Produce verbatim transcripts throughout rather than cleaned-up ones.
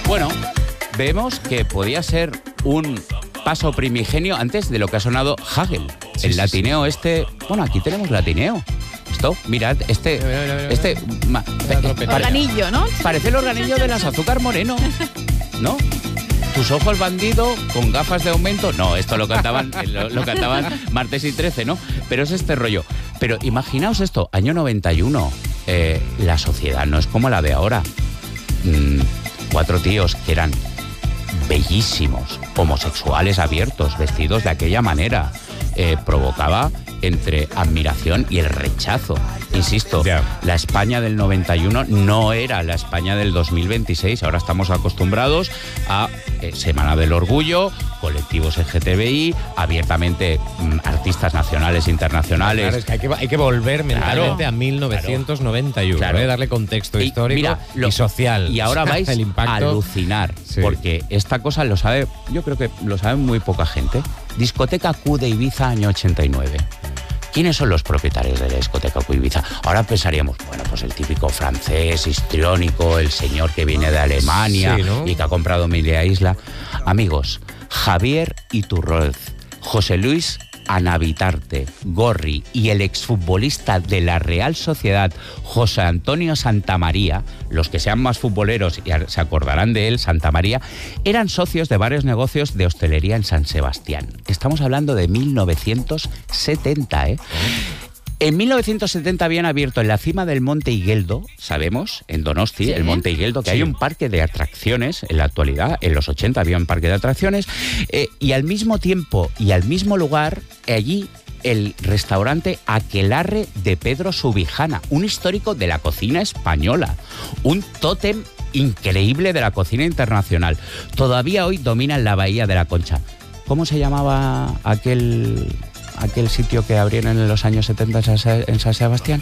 Bueno, vemos que podía ser un paso primigenio antes de lo que ha sonado Hagel. Sí, el sí, latineo sí. este... Bueno, aquí tenemos latineo. Esto, mirad, este... Mira, mira, mira, este ma- Mira, trompeta. Organillo, ¿no? parece el organillo de las Azúcar Moreno, ¿no? Tus ojos bandido con gafas de aumento. No, esto lo cantaban, lo, lo cantaban Martes y trece, ¿no? Pero es este rollo. Pero imaginaos esto, año noventa y uno, eh, la sociedad no es como la de ahora. Mm, cuatro tíos que eran bellísimos, homosexuales abiertos, vestidos de aquella manera. Eh, provocaba entre admiración y el rechazo. Insisto, Ya. la España del noventa y uno no era la España del dos mil veintiséis. Ahora estamos acostumbrados a eh, Semana del Orgullo, colectivos L G T B I, abiertamente mm, artistas nacionales e internacionales. Claro, es que hay que, hay que volver mentalmente Claro. a mil novecientos noventa y uno, Claro. ¿eh? Darle contexto Y histórico mira, lo- y social. Y ahora vais el a impacto. alucinar, Sí. porque esta cosa lo sabe, yo creo que lo sabe muy poca gente. Discoteca Q de Ibiza, año ochenta y nueve. ¿Quiénes son los propietarios de la discoteca Q Ibiza? Ahora pensaríamos, bueno, pues el típico francés, histriónico, el señor que viene de Alemania Sí, ¿no? y que ha comprado media isla. Amigos, Javier Iturroz, José Luis Anavitarte, Gorri y el exfutbolista de la Real Sociedad, José Antonio Santamaría, los que sean más futboleros y se acordarán de él, Santamaría, eran socios de varios negocios de hostelería en San Sebastián. Estamos hablando de mil novecientos setenta, ¿eh? En mil novecientos setenta habían abierto en la cima del Monte Igueldo, sabemos, en Donosti, Sí. el Monte Igueldo, que Sí. hay un parque de atracciones en la actualidad. En los ochenta había un parque de atracciones. eh, y al mismo tiempo y al mismo lugar, allí el restaurante Aquelarre de Pedro Subijana, un histórico de la cocina española, un tótem increíble de la cocina internacional. Todavía hoy domina en la Bahía de la Concha. ¿Cómo se llamaba aquel... aquel sitio que abrieron en los años setenta en San- en San Sebastián?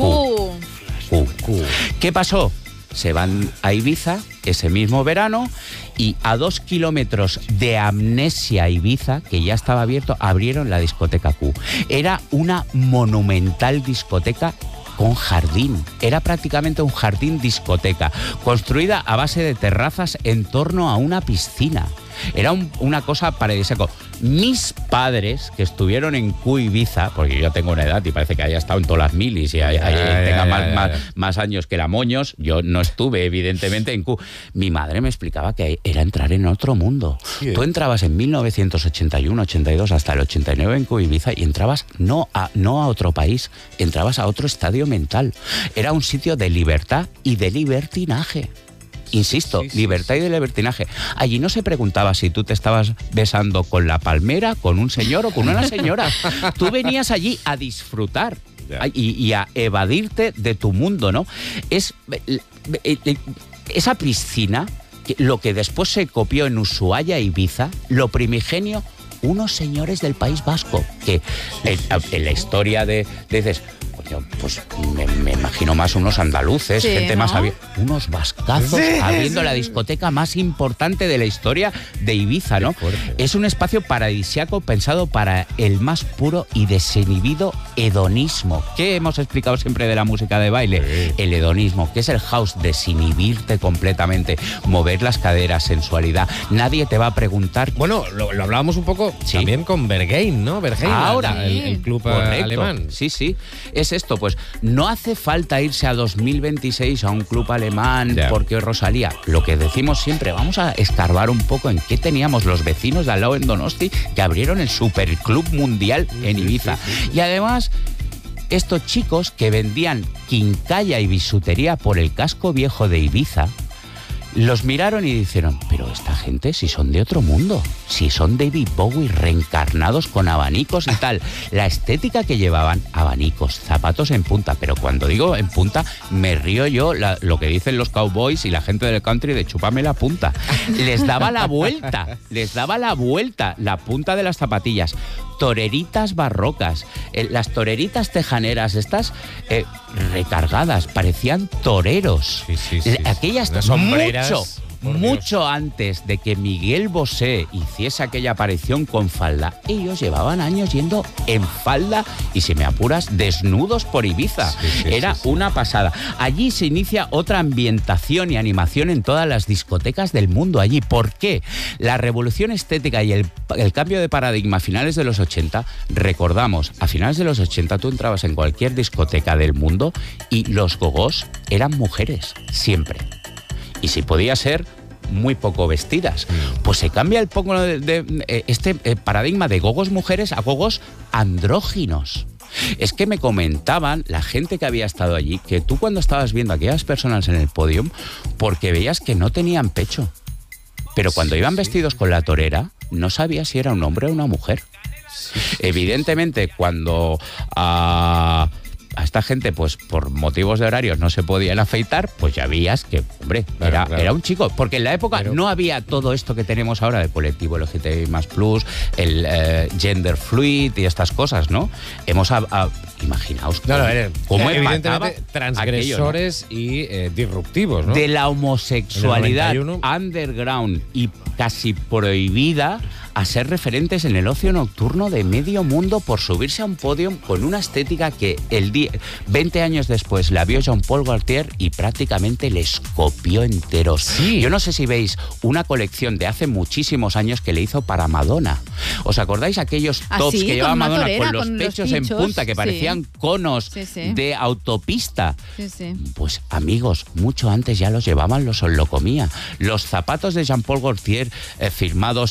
Q. Q. ¿Qué pasó? Se van a Ibiza ese mismo verano y a dos kilómetros de Amnesia Ibiza, que ya estaba abierto, abrieron la discoteca Q. Era una monumental discoteca con jardín. Era prácticamente un jardín discoteca, construida a base de terrazas en torno a una piscina. Era un- una cosa paradisíaca. Mis padres, que estuvieron en Q Ibiza, porque yo tengo una edad y parece que haya estado en todas las milis y haya- Ya, haya- ya, tenga ya, más, ya, más- ya. más años que la Moños, yo no estuve evidentemente en Q. Mi madre me explicaba que era entrar en otro mundo. Sí, ¿eh? Tú entrabas en mil novecientos ochenta y uno, ochenta y dos hasta el ochenta y nueve en Q Ibiza y entrabas no a, no a otro país, entrabas a otro estadio mental. Era un sitio de libertad y de libertinaje. Insisto, Sí, sí, libertad y de libertinaje. Allí no se preguntaba si tú te estabas besando con la palmera, con un señor o con una señora. Tú venías allí a disfrutar Ya. a- y, y a evadirte de tu mundo, ¿no? Es eh, eh, eh, esa piscina, que- lo que después se copió en Ushuaia, Ibiza, lo primigenio, unos señores del País Vasco, que en, en la historia de, de dices, coño, pues me, me imagino más unos andaluces, Sí, gente ¿no? más abi- unos vascazos Sí, abriendo sí. la discoteca más importante de la historia de Ibiza, ¿no? Qué fuerte. Es un espacio paradisiaco pensado para el más puro y desinhibido hedonismo. ¿Qué hemos explicado siempre de la música de baile? Sí. El hedonismo, que es el house, desinhibirte completamente, mover las caderas, sensualidad. Nadie te va a preguntar. Bueno, lo, lo hablábamos un poco Sí. también con Berghain, ¿no? Berghain, Ahora. el, el club Correcto. alemán. Sí, sí. Es esto, pues no hace falta irse a dos mil veintiséis a un club alemán Ya. porque Rosalía. Lo que decimos siempre, vamos a escarbar un poco en qué teníamos los vecinos de al lado en Donosti que abrieron el Superclub Mundial en Sí, Ibiza. sí, sí, sí. Y además, estos chicos que vendían quincalla y bisutería por el casco viejo de Ibiza, los miraron y dijeron, pero esta gente si son de otro mundo, si son David Bowie reencarnados con abanicos y tal. La estética que llevaban, abanicos, zapatos en punta, pero cuando digo en punta me río yo la- lo que dicen los cowboys y la gente del country de chúpame la punta. Les daba la vuelta, les daba la vuelta, la punta de las zapatillas. Toreritas barrocas, eh, las toreritas tejaneras, estas eh, recargadas, parecían toreros. Sí, sí, sí, Eh, sí. Aquellas Unas sombreras. mucho, Por mucho Dios. antes de que Miguel Bosé hiciese aquella aparición con falda, ellos llevaban años yendo en falda y, si me apuras, desnudos por Ibiza. Sí, sí, Era sí, sí. una pasada. Allí se inicia otra ambientación y animación en todas las discotecas del mundo allí. ¿Por qué? La revolución estética y el, el cambio de paradigma a finales de los ochenta, recordamos, a finales de los ochenta tú entrabas en cualquier discoteca del mundo y los gogós eran mujeres, siempre. Y si podía ser, muy poco vestidas. Pues se cambia el poco de, de, de este eh, paradigma de gogos mujeres a gogos andróginos. Es que me comentaban la gente que había estado allí que tú, cuando estabas viendo a aquellas personas en el podio, porque veías que no tenían pecho, pero cuando Sí, iban sí. vestidos con la torera no sabías si era un hombre o una mujer. Evidentemente, cuando a, a esta gente, pues por motivos de horarios, no se podían afeitar, pues ya veías que, hombre, Claro, era, claro. era un chico. Porque en la época Pero- no había todo esto que tenemos ahora de colectivo L G T B I más plus, el eh, gender fluid y estas cosas, ¿no? Hemos, a, a- imaginaos No, no, cómo, eran, cómo evidentemente empataba aquello, ¿no? transgresores y eh, disruptivos, ¿no? De la homosexualidad En el noventa y uno. underground y casi prohibida a ser referentes en el ocio nocturno de medio mundo por subirse a un podio con una estética que el día, veinte años después la vio Jean-Paul Gaultier y prácticamente les copió enteros. Sí. Yo no sé si veis una colección de hace muchísimos años que le hizo para Madonna. ¿Os acordáis aquellos Ah, tops sí, que con llevaba una Madonna torera, con los con los pechos en pinchos, punta que sí. parecían conos Sí, sí. de autopista? Sí, sí. Pues amigos, mucho antes ya los llevaban los Locomía. Los zapatos de Jean-Paul Gaultier eh, firmados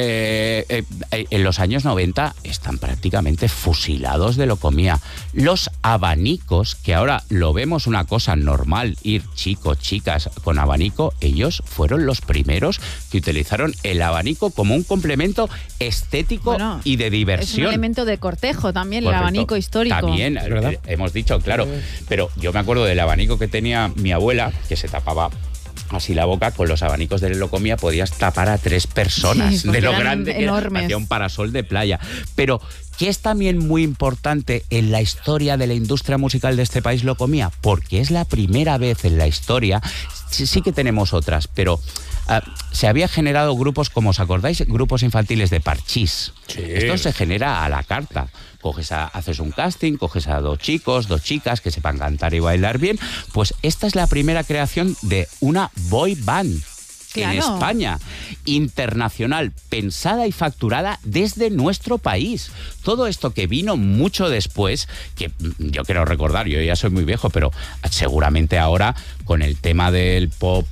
eh, eh, eh, en los años noventa están prácticamente fusilados de Locomía. Los abanicos, que ahora lo vemos una cosa normal, ir chicos, chicas con abanico, ellos fueron los primeros que utilizaron el abanico como un complemento estético Bueno, y de Es un diversión. elemento de cortejo también, Correcto. el abanico histórico. También, Es verdad. eh, hemos dicho, claro. Pero yo me acuerdo del abanico que tenía mi abuela, que se tapaba así la boca. Con los abanicos de Locomía podías tapar a tres personas, Sí, porque de lo eran grande que era. enormes. Parecía un parasol de playa. Pero, ¿qué es también muy importante en la historia de la industria musical de este país, Locomía? Porque es la primera vez en la historia, sí, sí que tenemos otras, pero Uh, se había generado grupos, como os acordáis, grupos infantiles de parchís. Sí. Esto se genera a la carta. Coges a, haces un casting, coges a dos chicos, dos chicas que sepan cantar y bailar bien. Pues esta es la primera creación de una boy band. Claro. En España, internacional, pensada y facturada desde nuestro país. Todo esto que vino mucho después, que yo quiero recordar, yo ya soy muy viejo, pero seguramente ahora con el tema del pop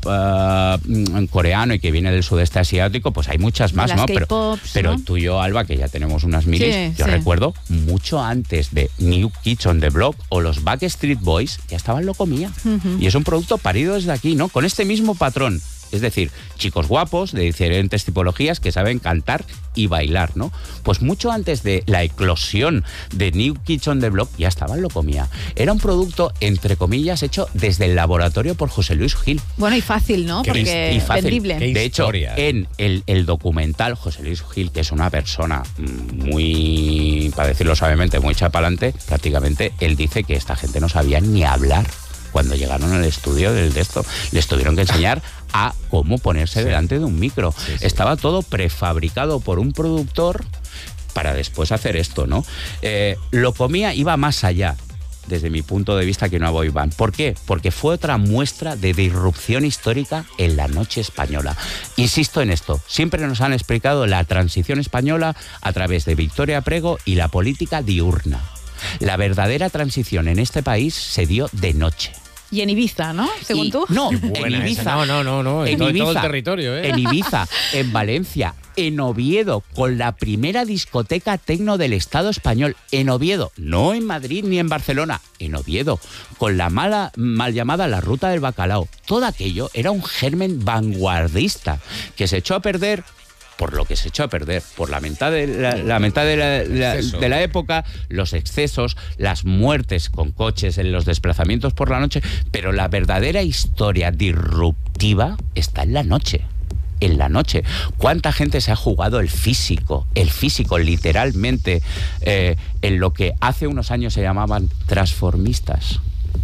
uh, coreano y que viene del sudeste asiático, pues hay muchas más, Las ¿no? Pero, K-pops, pero ¿no? tú y yo, Alba, que ya tenemos unas milis, Sí, yo sí. recuerdo mucho antes de New Kids on the Block o los Backstreet Boys, ya estaban Locomía. Ujú. Y es un producto parido desde aquí, ¿no? Con este mismo patrón. Es decir, chicos guapos de diferentes tipologías que saben cantar y bailar, ¿no? Pues mucho antes de la eclosión de New Kids on the Block ya estaban Locomía. Era un producto, entre comillas, hecho desde el laboratorio por José Luis Gil. Bueno, y fácil, ¿no? Que Porque es- y fácil. vendible. Qué De hecho, historia, ¿eh? en el, el documental, José Luis Gil, que es una persona mm, muy, para decirlo suavemente, muy chapalante, prácticamente él dice que esta gente no sabía ni hablar cuando llegaron al estudio del de esto. Les tuvieron que enseñar a cómo ponerse Sí. delante de un micro. Sí, sí. Estaba todo prefabricado por un productor para después hacer esto, ¿no? Eh, Locomía iba más allá, desde mi punto de vista, que una boy band. ¿Por qué? Porque fue otra muestra de disrupción histórica en la noche española. Insisto en esto, siempre nos han explicado la transición española a través de Victoria Prego y la política diurna. La verdadera transición en este país se dio de noche. Y en Ibiza, ¿no? Según Y- tú. No, en Buena esa. Ibiza. No, no, no, no. En, En todo, en todo el Ibiza. territorio, ¿eh? En Ibiza, en Valencia, en Oviedo, con la primera discoteca tecno del Estado español. En Oviedo, no en Madrid ni en Barcelona, en Oviedo, con la mala, mal llamada la Ruta del Bacalao. Todo aquello era un germen vanguardista que se echó a perder por lo que se echó a perder, por la mitad de la, la mitad de la, la- Exceso. de la época, los excesos, las muertes con coches en los desplazamientos por la noche, pero la verdadera historia disruptiva está en la noche. En la noche. ¿Cuánta gente se ha jugado el físico? El físico, literalmente, eh, en lo que hace unos años se llamaban transformistas.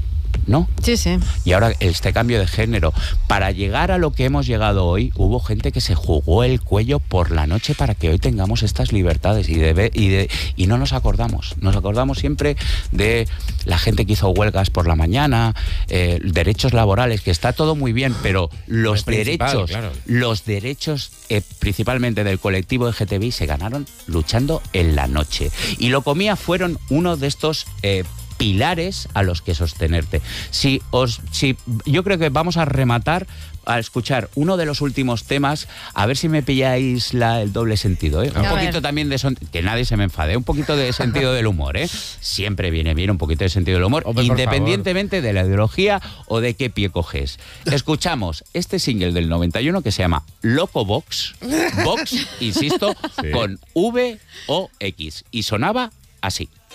¿no? Sí, sí. Y ahora este cambio de género. Para llegar a lo que hemos llegado hoy, hubo gente que se jugó el cuello por la noche para que hoy tengamos estas libertades y, de, y, de, y no nos acordamos. Nos acordamos siempre de la gente que hizo huelgas por la mañana, eh, derechos laborales, que está todo muy bien, pero los derechos, claro. los derechos eh, principalmente del colectivo L G T B I se ganaron luchando en la noche. Y lo comía fueron uno de estos eh, pilares a los que sostenerte. Si os, si, yo creo que vamos a rematar a escuchar uno de los últimos temas, a ver si me pilláis la, el doble sentido, ¿eh? Un poquito también de son, que nadie se me enfade, un poquito de sentido del humor, ¿eh? Siempre viene bien un poquito de sentido del humor, Hombre, independientemente de la ideología o de qué pie coges. Escuchamos este single del noventa y uno que se llama Loco Vox, Vox, insisto, sí. con V O X, y sonaba así.